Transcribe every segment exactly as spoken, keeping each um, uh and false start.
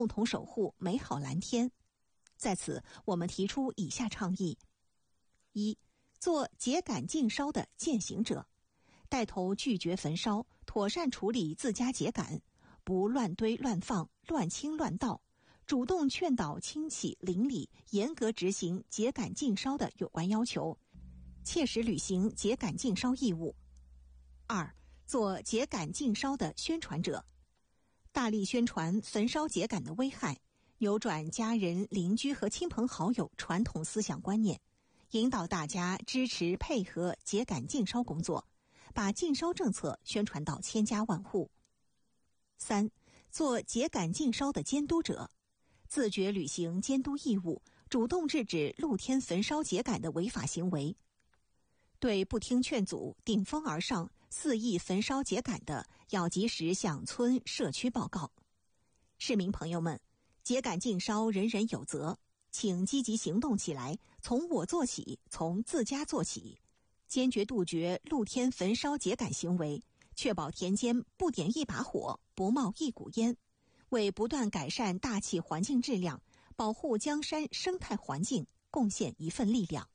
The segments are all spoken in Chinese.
共同守护美好蓝天。在此，我们提出以下倡议：一、做秸秆禁烧的践行者，带头拒绝焚烧，妥善处理自家秸秆，不乱堆乱放、乱倾乱倒，主动劝导亲戚邻里严格执行秸秆禁烧的有关要求，切实履行秸秆禁烧义务。二、做秸秆禁烧的宣传者，大力宣传焚烧秸秆的危害，扭转家人、邻居和亲朋好友传统思想观念，引导大家支持配合秸秆禁烧工作，把禁烧政策宣传到千家万户。三、做秸秆禁烧的监督者，自觉履行监督义务，主动制止露天焚烧秸秆的违法行为。对不听劝阻、顶风而上、肆意焚烧秸秆的，要及时向村社区报告。市民朋友们，秸秆禁烧人人有责，请积极行动起来，从我做起，从自家做起，坚决杜绝露天焚烧秸秆行为，确保田间不点一把火，不冒一股烟，为不断改善大气环境质量，保护江山生态环境贡献一份力量。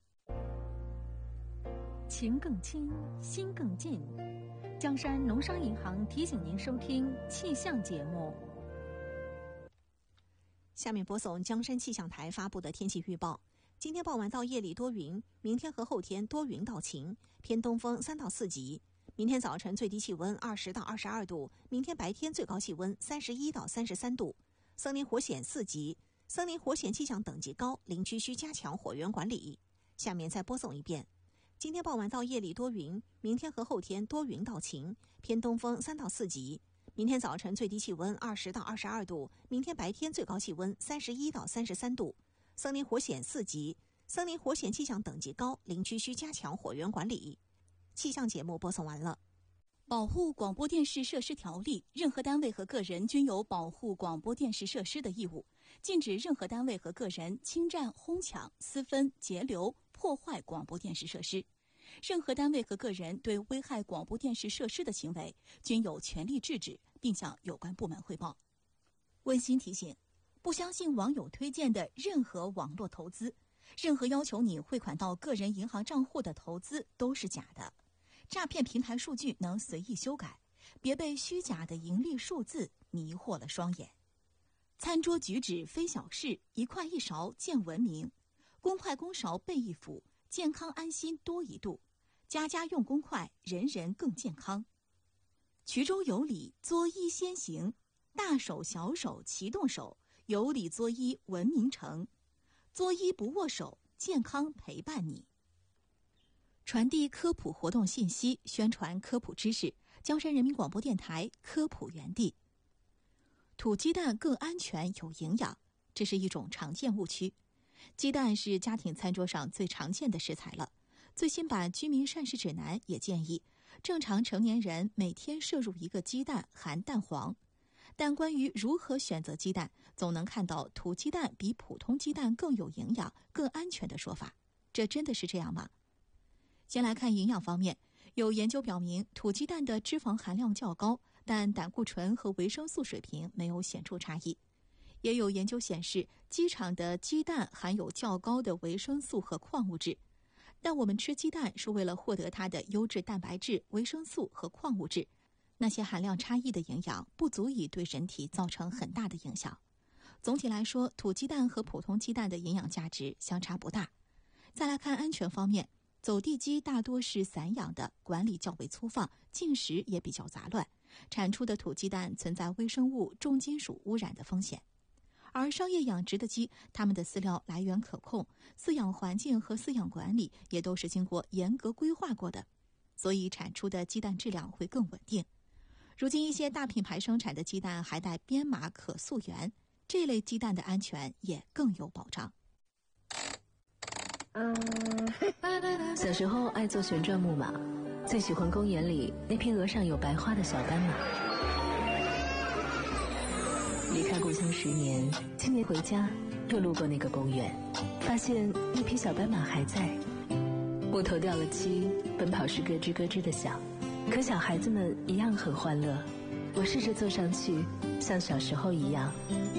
情更亲，心更近。江山农商银行提醒您收听气象节目。 下面播送江山气象台发布的天气预报。今天傍晚到夜里多云，明天和后天多云到晴，偏东风三到四级。明天早晨最低气温二十到二十二度，明天白天最高气温三十一到三十三度。森林火险四级，森林火险气象等级高，林区需加强火源管理。下面再播送一遍。今天傍晚到夜里多云，明天和后天多云到晴，偏东风三到四级。明天早晨最低气温二十到二十二度，明天白天最高气温三十一到三十三度。森林火险四级，森林火险气象等级高，林区需加强火源管理。气象节目播送完了。 保护广播电视设施条例，任何单位和个人均有保护广播电视设施的义务，禁止任何单位和个人侵占、哄抢、私分、截留、破坏广播电视设施。任何单位和个人对危害广播电视设施的行为，均有权利制止，并向有关部门汇报。温馨提醒：不相信网友推荐的任何网络投资，任何要求你汇款到个人银行账户的投资都是假的。诈骗平台数据能随意修改，别被虚假的盈利数字迷惑了双眼。餐桌举止非小事，一筷一勺见文明。公筷公勺备一辅，健康安心多一度。家家用公筷，人人更健康。衢州有礼，作揖先行；大手小手齐动手，有礼作揖文明成。作揖不握手，健康陪伴你。传递科普活动信息，宣传科普知识。江山人民广播电台科普园地。土鸡蛋更安全有营养，这是一种常见误区。鸡蛋是家庭餐桌上最常见的食材了。最新版居民膳食指南也建议，正常成年人每天摄入一个鸡蛋含蛋黄。但关于如何选择鸡蛋，总能看到土鸡蛋比普通鸡蛋更有营养、更安全的说法。这真的是这样吗？先来看营养方面，有研究表明，土鸡蛋的脂肪含量较高，但胆固醇和维生素水平没有显著差异。也有研究显示，鸡场的鸡蛋含有较高的维生素和矿物质。但我们吃鸡蛋是为了获得它的优质蛋白质、维生素和矿物质，那些含量差异的营养不足以对人体造成很大的影响。总体来说，土鸡蛋和普通鸡蛋的营养价值相差不大。再来看安全方面，走地鸡大多是散养的，管理较为粗放，进食也比较杂乱，产出的土鸡蛋存在微生物、重金属污染的风险。而商业养殖的鸡，它们的饲料来源可控，饲养环境和饲养管理也都是经过严格规划过的，所以产出的鸡蛋质量会更稳定。如今一些大品牌生产的鸡蛋还带编码可溯源，这类鸡蛋的安全也更有保障。 小时候爱做旋转木马，最喜欢公园里那匹额上有白花的小斑马。离开故乡十年，今年回家又路过那个公园，发现那匹小斑马还在。木头掉了漆，奔跑是咯吱咯吱的响，可小孩子们一样很欢乐。我试着坐上去，像小时候一样，